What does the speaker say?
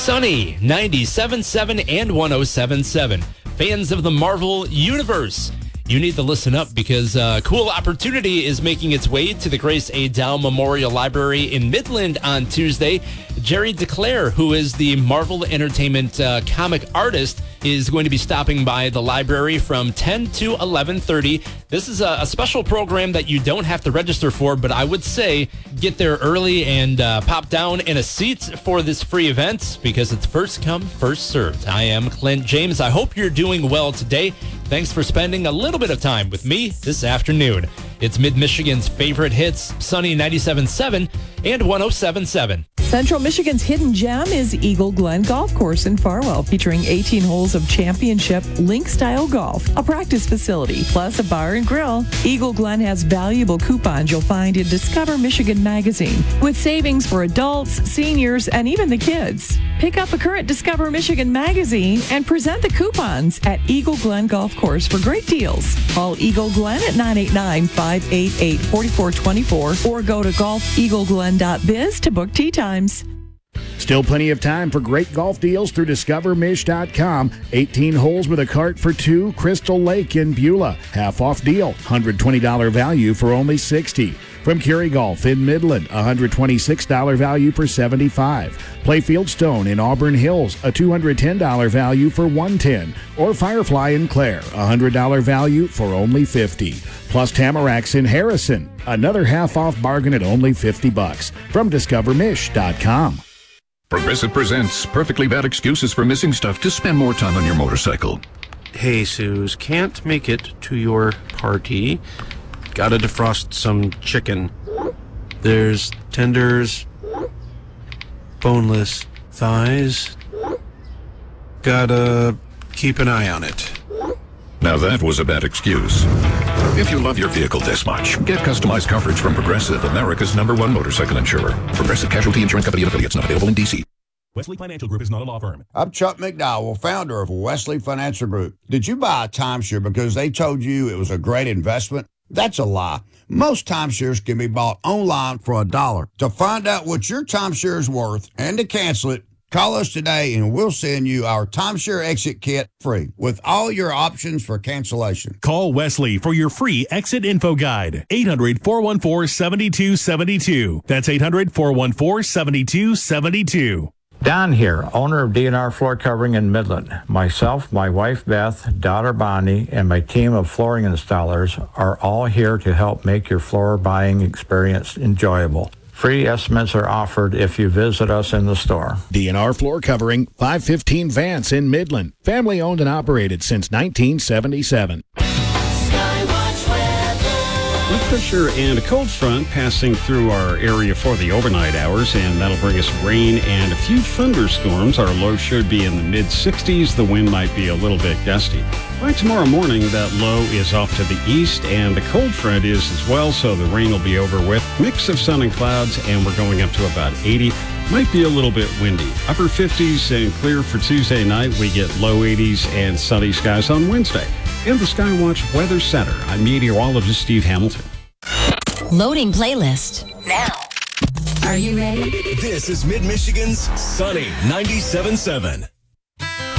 Sunny 97.7 and 107.7. Fans of the Marvel Universe, you need to listen up because a cool opportunity is making its way to the Grace A. Dow Memorial Library in Midland on Tuesday. Jerry DeClaire, who is the Marvel Entertainment comic artist, is going to be stopping by the library from 10 to 11:30. This is a special program that you don't have to register for, but I would say get there early and pop down in a seat for this free event because it's first come, first served. I am Clint James. I hope you're doing well today. Thanks for spending a little bit of time with me this afternoon. It's Mid-Michigan's favorite hits, Sunny 97.7 and 107.7. Central Michigan's hidden gem is Eagle Glen Golf Course in Farwell, featuring 18 holes of championship link-style golf, a practice facility, plus a bar and grill. Eagle Glen has valuable coupons you'll find in Discover Michigan magazine, with savings for adults, seniors, and even the kids. Pick up a current Discover Michigan magazine and present the coupons at Eagle Glen Golf Course for great deals. Call Eagle Glen at 989-588-4424 or go to golfeagleglen.biz to book tee times. Still plenty of time for great golf deals through DiscoverMish.com. 18 holes with a cart for two, Crystal Lake in Beulah. Half off deal, $120 value for only $60. From Curie Golf in Midland, $126 value for $75. Playfield Stone in Auburn Hills, a $210 value for $110. Or Firefly in Clare, $100 value for only $50. Plus Tamaracks in Harrison, another half-off bargain at only $50. From DiscoverMish.com. Progressive presents Perfectly Bad Excuses for Missing Stuff to spend more time on your motorcycle. Hey, Suze, can't make it to your party. Gotta defrost some chicken. There's tenders, boneless thighs. Gotta keep an eye on it. Now that was a bad excuse. If you love your vehicle this much, get customized coverage from Progressive, America's #1 motorcycle insurer. Progressive Casualty Insurance Company and affiliates, not available in D.C. Wesley Financial Group is not a law firm. I'm Chuck McDowell, founder of Wesley Financial Group. Did you buy a timeshare because they told you it was a great investment? That's a lie. Most timeshares can be bought online for $1. To find out what your timeshare is worth and to cancel it, call us today and we'll send you our timeshare exit kit free with all your options for cancellation. Call Wesley for your free exit info guide. 800-414-7272. That's 800-414-7272. Don here, owner of DNR Floor Covering in Midland. Myself, my wife Beth, daughter Bonnie, and my team of flooring installers are all here to help make your floor buying experience enjoyable. Free estimates are offered if you visit us in the store. DNR Floor Covering, 515 Vance in Midland. Family owned and operated since 1977. Low pressure and a cold front passing through our area for the overnight hours, and that'll bring us rain and a few thunderstorms. Our low should be in the mid-60s. The wind might be a little bit gusty. By tomorrow morning, that low is off to the east, and the cold front is as well, so the rain will be over with. Mix of sun and clouds, and we're going up to about 80. Might be a little bit windy. Upper 50s and clear for Tuesday night. We get low 80s and sunny skies on Wednesday. In the Skywatch Weather Center, I'm meteorologist Steve Hamilton. Loading playlist now. Are you ready? This is Mid-Michigan's Sunny 97.7.